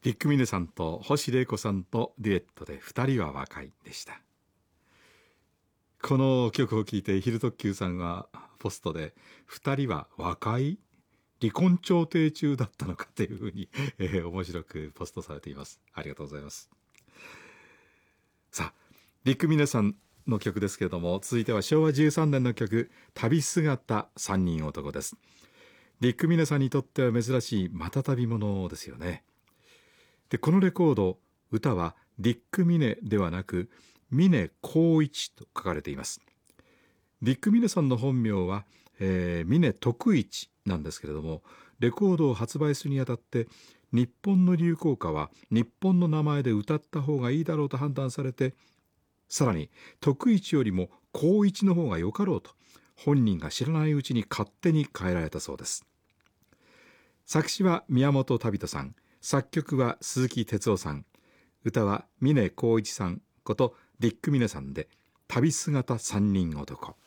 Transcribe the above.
リック・ミネさんと星玲子さんとデュエットで二人は若いでした。この曲を聴いてヒル特急さんがポストで二人は若い離婚調停中だったのかというふうに、面白くポストされています。ありがとうございます。さあ、リック・ミネさんの曲ですけれども、続いては昭和13年の曲、旅姿三人男です。リック・ミネさんにとっては珍しいまた旅者ですよね。でこのレコード、歌はリック・ミネではなく峰浩一と書かれています。リック・ミネさんの本名は、峰徳一なんですけれども、レコードを発売するにあたって日本の流行歌は日本の名前で歌った方がいいだろうと判断されて、さらに徳一よりも浩一の方がよかろうと本人が知らないうちに勝手に変えられたそうです。作詞は宮本旅人さん、作曲は鈴木哲夫さん、歌は峰浩一さんことリック・ミネさんで旅姿三人男。